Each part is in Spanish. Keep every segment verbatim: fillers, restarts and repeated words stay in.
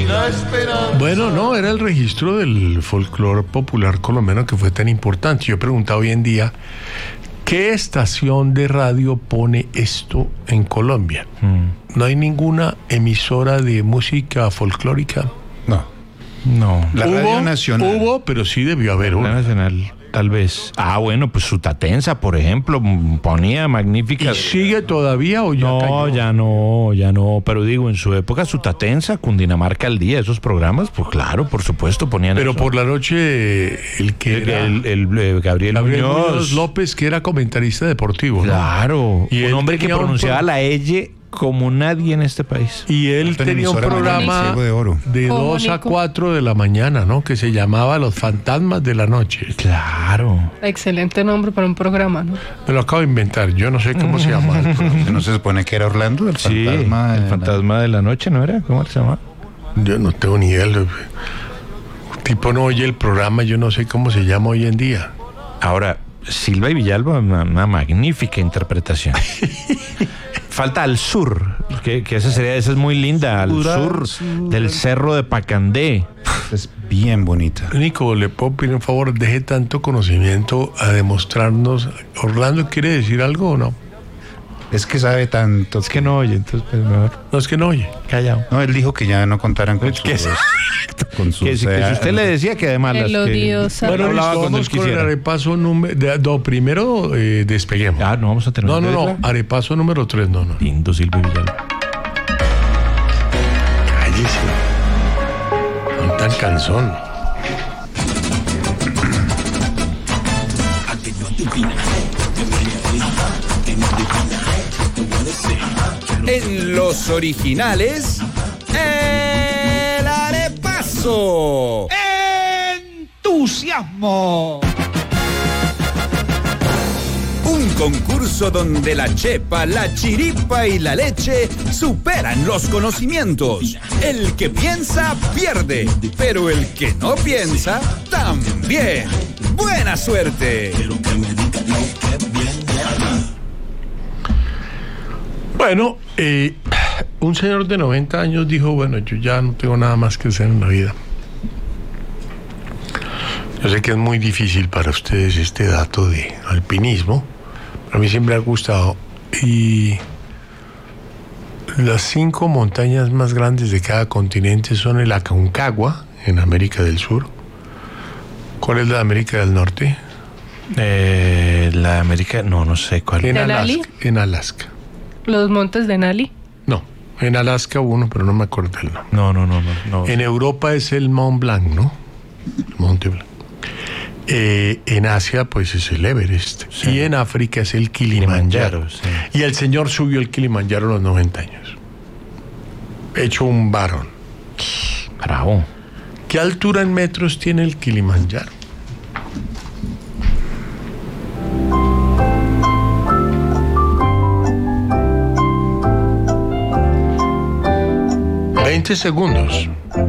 la esperanza. Bueno, no, era el registro del folclore popular colombiano que fue tan importante. Yo he preguntado hoy en día, ¿qué estación de radio pone esto en Colombia? Mm. ¿No hay ninguna emisora de música folclórica? No. No. La ¿Hubo? Radio Nacional. Hubo, pero sí debió haber una. La Nacional, tal vez. Ah, bueno, pues Sutatensa, por ejemplo, ponía magníficas. ¿Y sigue todavía o ya No, cayó? ya no, ya no. Pero digo, en su época, Sutatensa, Cundinamarca al día, esos programas, pues claro, por supuesto, ponían Pero eso. por la noche, el que El, era el- el- el Gabriel, Gabriel Muñoz. Muñoz López, que era comentarista deportivo, ¿no? Claro. Y un él hombre que tenía un pronunciaba pro- la Elle como nadie en este país. Y él Otra tenía un emisora mañana, programa Ciego de Oro. de dos a Nico? cuatro de la mañana, ¿no? Que se llamaba Los Fantasmas de la Noche. Claro. Excelente nombre para un programa, ¿no? Me lo acabo de inventar, yo no sé cómo se llama el programa. ¿No se supone que era Orlando, el Sí, fantasma? el de la- fantasma de la noche, ¿no era? ¿Cómo se llama? Yo no tengo ni idea. El tipo no oye el programa, yo no sé cómo se llama hoy en día. Ahora, Silva y Villalba, una, una magnífica interpretación. Falta Al Sur, que, que esa sería, esa es muy linda, Al Sur, del Cerro de Pacandé. Es bien bonita. Nico, ¿le puedo pedir un favor? Deje tanto conocimiento a demostrarnos. ¿Orlando quiere decir algo o no? Es que sabe tanto. Es que no oye, entonces pues mejor No, es que no oye. callado. No, él dijo que ya no contaran con Es que sus... exacto. con sus Que, si- que si eh, usted le decía que además las El que odiosa. Bueno, hablaba listo, cuando él vamos con el quisiera. arepaso número... de- No, primero eh, despeguemos. Ah, no vamos a tener No, no, no, regla. arepaso número tres, no, no. Lindo Silva y Villalba. Cállese. No tan cansón. En los originales, el arepaso. ¡Entusiasmo! Un concurso donde la chepa, la chiripa y la leche superan los conocimientos. El que piensa, pierde, pero el que no piensa, también. ¡Buena suerte! Bueno, eh, un señor de noventa años dijo, bueno, yo ya no tengo nada más que hacer en la vida. Yo sé que es muy difícil para ustedes este dato de alpinismo, pero a mí siempre me ha gustado. Y las cinco montañas más grandes de cada continente son el Aconcagua, en América del Sur. ¿Cuál es la de América del Norte? Eh, la de América, no, no sé cuál. En ¿Denali? Alaska. En Alaska. Los montes de Nali. No, en Alaska uno, pero no me acuerdo el nombre. No, no, no, no. no. En Europa es el Mont Blanc, ¿no? El Monte Blanc. Eh, en Asia, pues es el Everest. Sí. Y en África es el Kilimanjaro. Kilimanjaro, sí. Y el señor subió el Kilimanjaro a los noventa años. Hecho un varón. Bravo. ¿Qué altura en metros tiene el Kilimanjaro? veinte segundos.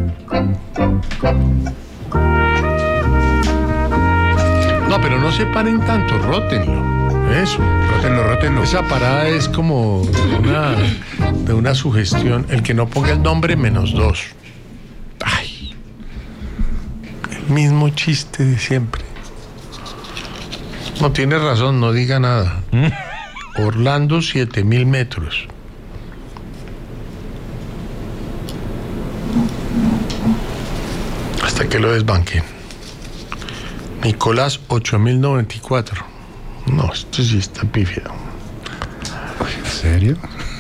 No, pero no se paren tanto, rótenlo. Eso. Rótenlo, rótenlo. Esa parada es como de una, de una sugestión. El que no ponga el nombre, menos dos. Ay. El mismo chiste de siempre. No tiene razón, no diga nada. Orlando, siete mil metros. Hasta que lo desbanquen. Nicolás, ocho mil noventa y cuatro. No, esto sí está pífido. ¿En serio?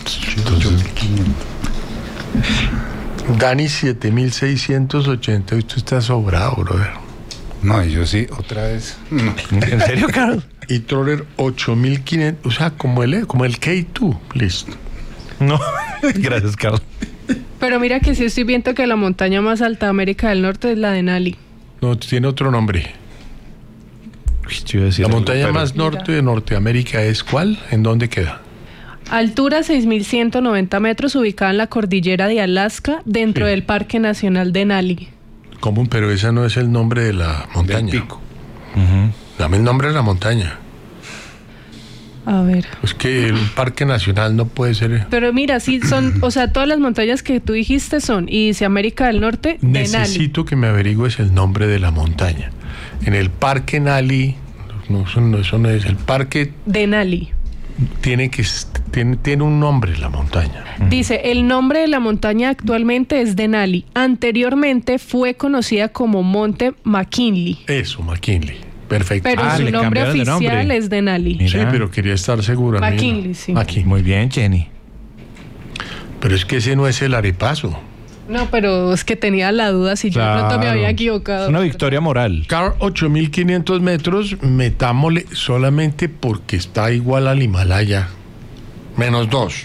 Dani, siete mil seiscientos ochenta. Esto está sobrado, brother. No, y yo sí, otra vez. No. ¿En serio, Carlos? Y Troller, ocho mil quinientos. O sea, como el, como el K dos. Listo. No. Gracias, Carlos. Pero mira que sí estoy viendo que la montaña más alta de América del Norte es la de Nali. No, tiene otro nombre. Uy, yo iba a decir La algo, montaña pero- más norte de Norteamérica es ¿cuál? ¿En dónde queda? Altura seis mil ciento noventa metros, ubicada en la cordillera de Alaska, dentro Sí. del Parque Nacional de Nali. ¿Cómo? Pero ese no es el nombre de la montaña. Del pico. Ujú. Dame el nombre de la montaña. A ver. Es que el parque nacional no puede ser... Pero mira, sí son, o sea, todas las montañas que tú dijiste son, y dice América del Norte, Denali. Necesito que me averigües el nombre de la montaña. En el parque Nali, no, eso no, eso no es el parque... Denali. Tiene que tiene, tiene un nombre la montaña. Dice, el nombre de la montaña actualmente es Denali. Anteriormente fue conocida como Monte McKinley. Eso, McKinley. Perfecto. Pero Ah, su le nombre cambiaron de oficial nombre. es Denali. Mira. Sí, pero quería estar segura. McKinley, mira. sí. McKinley. Muy bien, Jenny. Pero es que ese no es el arepaso. No, pero es que tenía la duda si yo de pronto me Claro. había equivocado. Es una victoria moral. Car ocho mil quinientos metros, metámosle solamente porque está igual al Himalaya. Menos dos.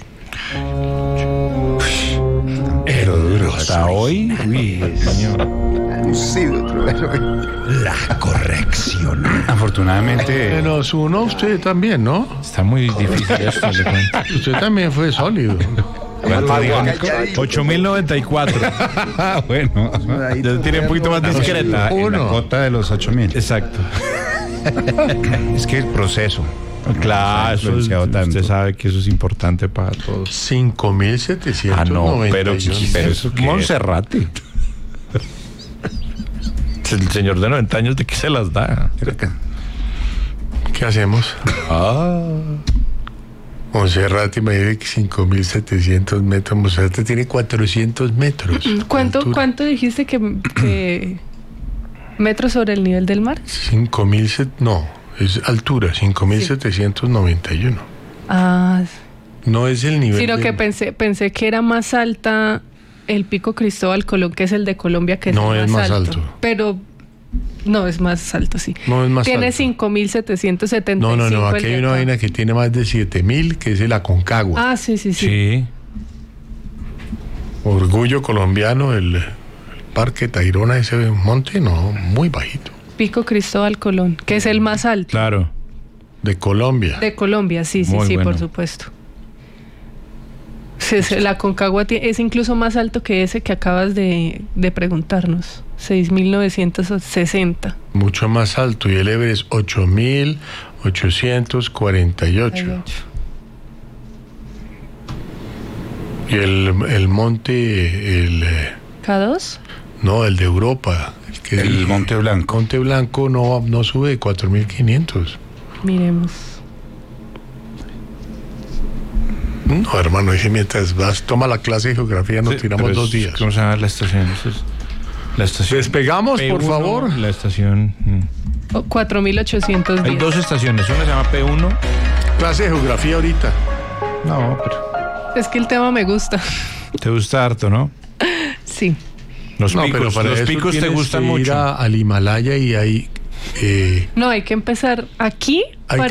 Pero duro. Hasta hoy. Uy, señor. La corrección. Afortunadamente, Menos uno, usted también, ¿no? Está muy difícil esto, le cuento. Usted también fue sólido. ocho mil noventa y cuatro. ah, bueno, Ya tiene un poquito más discreta. en la Uno. cota de los ocho mil. Exacto. Es que el proceso. Claro, eso es- influenciado tanto. usted sabe que eso es importante para todos. cinco mil setecientos Ah, no, noventa pero, y uno. pero eso ¿qué es? Monserrate. El señor de noventa años, ¿de qué se las da? ¿Qué hacemos? Ah. Monserrate, imagínate que cinco mil setecientos metros. Monserrate tiene cuatrocientos metros. ¿Cuánto, de altura. ¿Cuánto dijiste que, que metros sobre el nivel del mar? cinco mil, no, es altura, cinco mil setecientos noventa y uno. Ah, No es el nivel. sino del- que pensé, pensé que era más alta el pico Cristóbal Colón, que es el de Colombia, que es No, el es más, más alto. alto. Pero no, es más alto, sí. No es más Tiene alto. cinco mil setecientos setenta y cinco. No, no, no, el aquí de hay una acá. vaina que tiene más de siete mil, que es el Aconcagua. Ah, sí, sí, sí. Sí. Orgullo colombiano, el, el Parque Tayrona, ese monte, no, muy bajito. Pico Cristóbal Colón, que es el más alto. Claro. De Colombia. De Colombia, sí, sí, Muy sí, bueno. por supuesto. Sí, sí, la Concagua tie- es incluso más alto que ese que acabas de, de preguntarnos, seis mil novecientos sesenta. Mucho más alto. Y el Everest, ocho mil ochocientos cuarenta y ocho. Y el, el monte, el, eh, ¿K dos? no, el de Europa. El, que El Monte Blanco. Monte Blanco no, no sube de cuatro mil quinientos. Miremos. No, hermano, dice mientras vas, toma la clase de geografía, nos Sí, tiramos pero dos es- días. ¿Cómo se llama la estación? Eso es- La estación. Despegamos, por P uno, favor. La estación. mm. Oh, cuatro mil ochocientos Hay diez. dos estaciones. Una se llama P uno. Clase de geografía ahorita. No, pero. Es que el tema me gusta. Te gusta harto, ¿no? Sí. Los No, picos, pero para los eso picos te tienes gustan que ir mucho. a- al Himalaya y ahí eh, No, hay que empezar aquí Hay